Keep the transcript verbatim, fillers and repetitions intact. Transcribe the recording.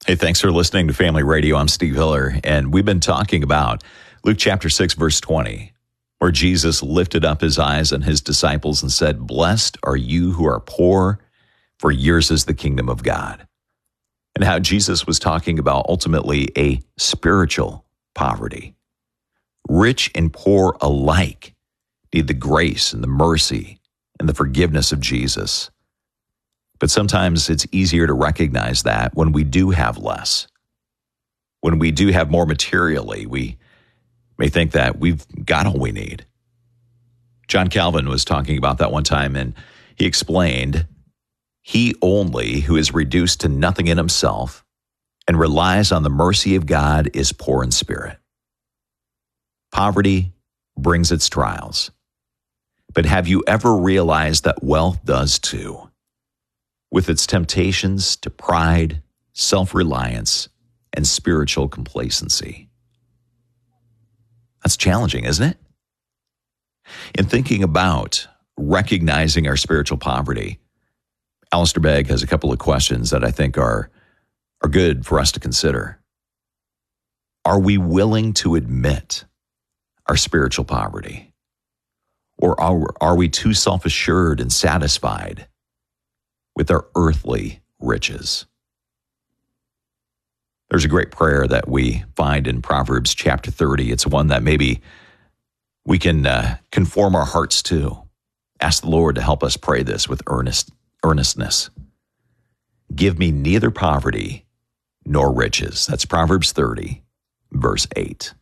Hey, thanks for listening to Family Radio. I'm Steve Hiller, and we've been talking about Luke chapter six, verse twenty, where Jesus lifted up his eyes on his disciples and said, "Blessed are you who are poor, for yours is the kingdom of God." And how Jesus was talking about ultimately a spiritual poverty. Rich and poor alike need the grace and the mercy and the forgiveness of Jesus. But sometimes it's easier to recognize that when we do have less. When we do have more materially, we may think that we've got all we need. John Calvin was talking about that one time, and he explained, "He only who is reduced to nothing in himself and relies on the mercy of God is poor in spirit." Poverty brings its trials. But have you ever realized that wealth does too? With its temptations to pride, self-reliance, and spiritual complacency. That's challenging, isn't it? In thinking about recognizing our spiritual poverty, Alistair Begg has a couple of questions that I think are, are good for us to consider. Are we willing to admit our spiritual poverty? Or are, are we too self-assured and satisfied with our earthly riches? There's a great prayer that we find in Proverbs chapter thirty. It's one that maybe we can uh, conform our hearts to. Ask the Lord to help us pray this with earnest earnestness. "Give me neither poverty nor riches." That's Proverbs thirty, verse eight.